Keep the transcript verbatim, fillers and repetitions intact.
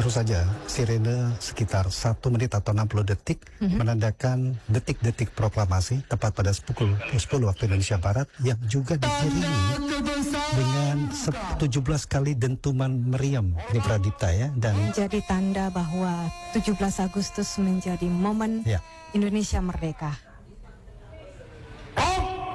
baru saja sirene sekitar satu menit atau enam puluh detik mm-hmm. menandakan detik-detik proklamasi tepat pada pukul sepuluh waktu Indonesia Barat, yang juga diiringi dengan tujuh belas kali dentuman meriam di Pradipta ya, dan menjadi tanda bahwa tujuh belas Agustus menjadi momen ya. Indonesia merdeka.